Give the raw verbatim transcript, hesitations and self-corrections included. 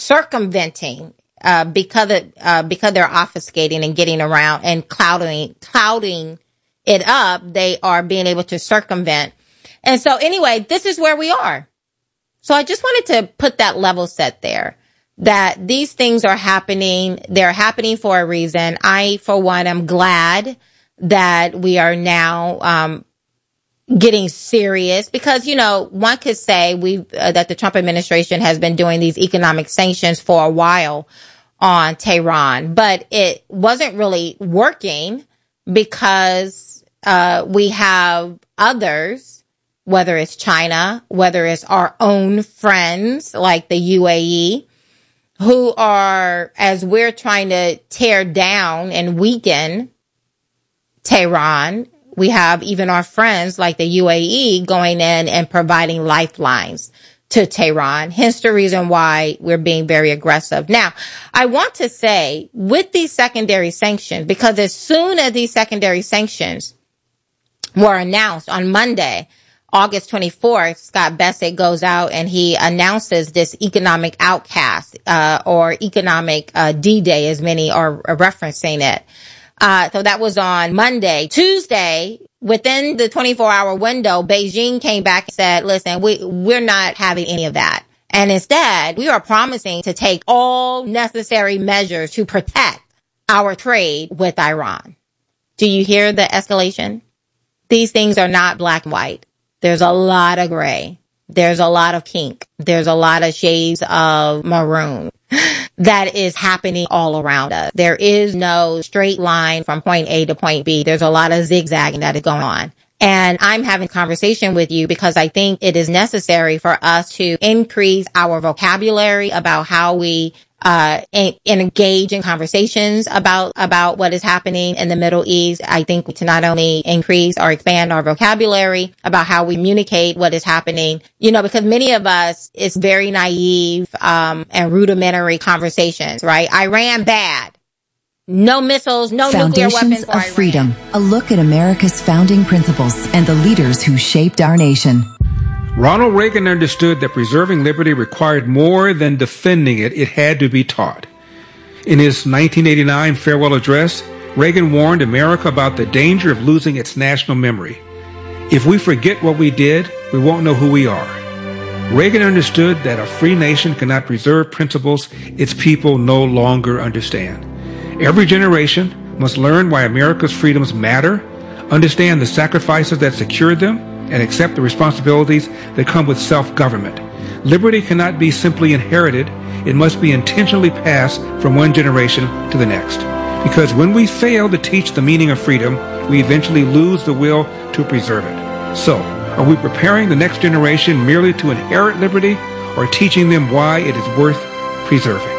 circumventing, uh, because of, uh, because they're obfuscating and getting around and clouding, clouding it up. They are being able to circumvent. And so anyway, this is where we are. So I just wanted to put that level set there, that these things are happening. They're happening for a reason. I, for one, am glad that we are now, um, getting serious, because, you know, one could say we uh, that the Trump administration has been doing these economic sanctions for a while on Tehran, but it wasn't really working because uh, we have others, whether it's China, whether it's our own friends like the U A E, who are, as we're trying to tear down and weaken Tehran, we have even our friends like the U A E going in and providing lifelines to Tehran. Hence the reason why we're being very aggressive. Now, I want to say with these secondary sanctions, because as soon as these secondary sanctions were announced on Monday, August twenty-fourth, Scott Bessent goes out and he announces this economic outcast, uh, or economic, uh, D-Day, as many are referencing it. Uh, so that was on Monday. Tuesday, within the twenty-four hour window, Beijing came back and said, listen, we, we're not having any of that. And instead, we are promising to take all necessary measures to protect our trade with Iran. Do you hear the escalation? These things are not black and white. There's a lot of gray. There's a lot of pink. There's a lot of shades of maroon that is happening all around us. There is no straight line from point A to point B. There's a lot of zigzagging that is going on. And I'm having a conversation with you because I think it is necessary for us to increase our vocabulary about how we uh in, engage in conversations about about what is happening in the Middle East. I think to not only increase or expand our vocabulary about how we communicate what is happening, you know, because many of us, it's very naive um and rudimentary conversations, right? Iran bad. No missiles, no nuclear weapons. Foundations of Freedom, a look at America's founding principles and the leaders who shaped our nation. Ronald Reagan understood that preserving liberty required more than defending it. It had to be taught. In his nineteen eighty-nine farewell address, Reagan warned America about the danger of losing its national memory. If we forget what we did, we won't know who we are. Reagan understood that a free nation cannot preserve principles its people no longer understand. Every generation must learn why America's freedoms matter, understand the sacrifices that secured them, and accept the responsibilities that come with self-government. Liberty cannot be simply inherited. It must be intentionally passed from one generation to the next. Because when we fail to teach the meaning of freedom, we eventually lose the will to preserve it. So, are we preparing the next generation merely to inherit liberty, or teaching them why it is worth preserving?